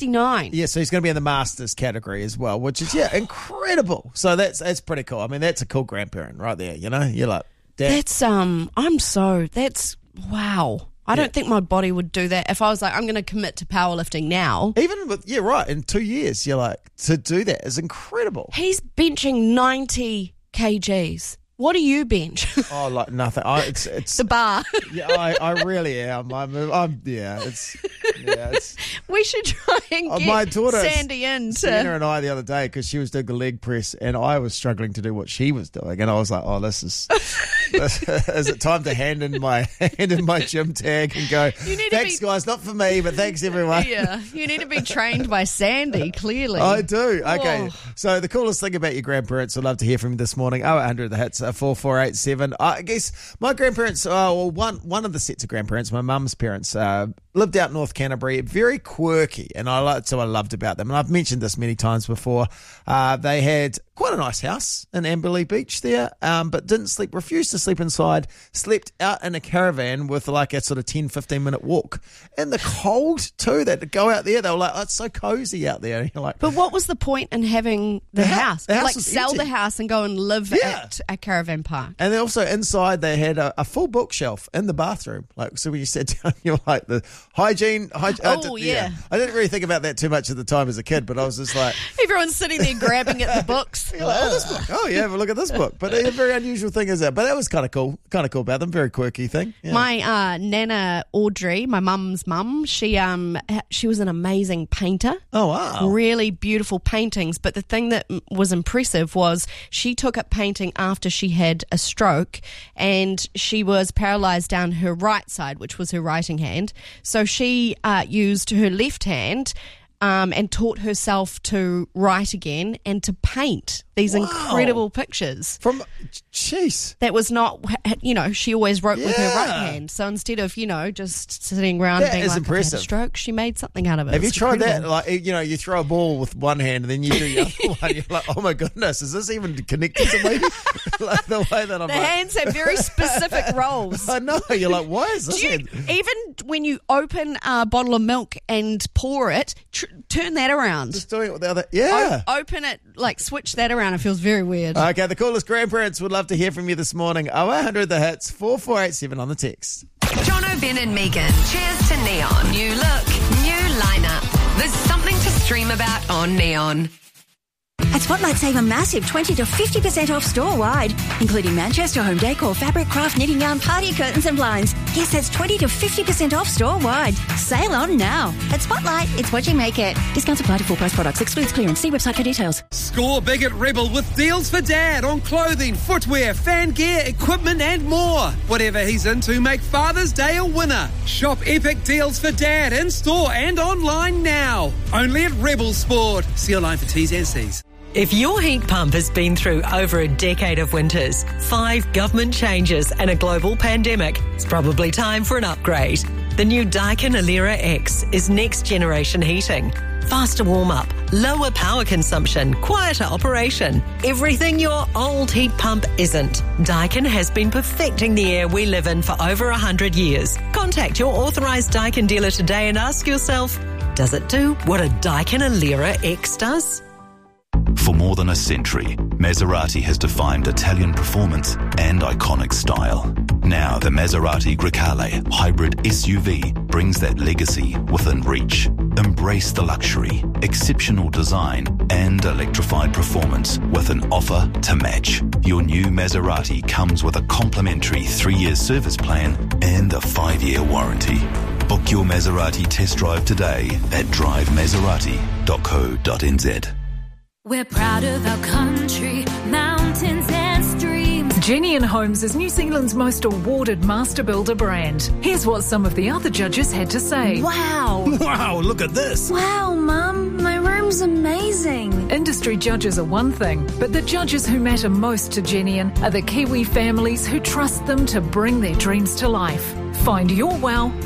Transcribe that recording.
69. Yeah, so he's going to be in the Masters category as well, which is, incredible. So that's pretty cool. I mean, that's a cool grandparent right there, you know? You're like, Dad. That's wow. I don't think my body would do that if I was like, I'm going to commit to powerlifting now. Even with, in 2 years, you're like, to do that is incredible. He's benching 90 kgs. What do you bench? Oh, like nothing. It's the bar. Yeah, I really am. It's. We should try and get my daughter Sandy in. Sienna and I the other day, because she was doing the leg press and I was struggling to do what she was doing, and I was like, "Oh, is it time to hand in my gym tag and go? Thanks, guys, not for me, but thanks everyone." Yeah, you need to be trained by Sandy. Clearly, I do. Okay, so the coolest thing about your grandparents, I'd love to hear from you this morning. 0800 the hits 4487. I guess my grandparents, one of the sets of grandparents, my mum's parents, lived out North Canterbury, very quirky, and that's what I loved about them. And I've mentioned this many times before. They had quite a nice house in Amberley Beach there, but refused to sleep inside, slept out in a caravan with like a sort of 10-15 minute walk. And the cold too, that to go out there, they were like, "Oh, it's so cozy out there." And you're like, but what was the point in having the house? The house like was sell empty. the house and go and live at a caravan park. And then also inside they had a full bookshelf in the bathroom. Like, so when you sat down, you're like, the hygiene. I didn't really think about that too much at the time as a kid, but I was just like, everyone's sitting there grabbing at the books. You're like, this book. Oh yeah, have a look at this book. But a very unusual thing is that. But that was kind of cool about them. Very quirky thing. Yeah. My Nana Audrey, my mum's mum, she was an amazing painter. Oh wow, really beautiful paintings. But the thing that was impressive was she took up painting after she had a stroke, and she was paralysed down her right side, which was her writing hand. So she used her left hand and taught herself to write again and to paint these incredible pictures. That was not, she always wrote with her right hand. So instead of, just sitting around and being like, I've had a stroke, she made something out of it. Have you tried that? Like, you throw a ball with one hand and then you do the other one. You're like, oh my goodness, is this even connected to me? Like the way that I'm the hands have very specific roles. I know. You're like, why is this? Even when you open a bottle of milk and pour it, turn that around. Just doing it with the other. Yeah. Open it, switch that around. It feels very weird. Okay, the coolest grandparents would love to hear from you this morning. 0800 the hits 4487 on the text. Jono, Ben and Megan. Cheers to Neon. New look, new lineup. There's something to stream about on Neon. At Spotlight, save a massive 20 to 50% off store-wide, including Manchester home decor, fabric, craft, knitting yarn, party curtains and blinds. Yes, that's 20 to 50% off store-wide. Sale on now. At Spotlight, it's what you make it. Discounts apply to full-price products. Excludes clearance. See website for details. Score big at Rebel with deals for Dad on clothing, footwear, fan gear, equipment and more. Whatever he's into, make Father's Day a winner. Shop epic deals for Dad in store and online now. Only at Rebel Sport. See online for T's and C's. If your heat pump has been through over a decade of winters, 5 government changes and a global pandemic, it's probably time for an upgrade. The new Daikin Alera X is next generation heating. Faster warm-up, lower power consumption, quieter operation. Everything your old heat pump isn't. Daikin has been perfecting the air we live in for over 100 years. Contact your authorised Daikin dealer today and ask yourself, does it do what a Daikin Alera X does? For more than a century, Maserati has defined Italian performance and iconic style. Now the Maserati Grecale hybrid SUV brings that legacy within reach. Embrace the luxury, exceptional design and electrified performance with an offer to match. Your new Maserati comes with a complimentary 3-year service plan and a 5-year warranty. Book your Maserati test drive today at drivemaserati.co.nz. We're proud of our country, mountains and streams. Genian Homes is New Zealand's most awarded master builder brand. Here's what some of the other judges had to say. Wow. Wow, look at this. Wow, Mum, my room's amazing. Industry judges are one thing, but the judges who matter most to Genian are the Kiwi families who trust them to bring their dreams to life. Find your wow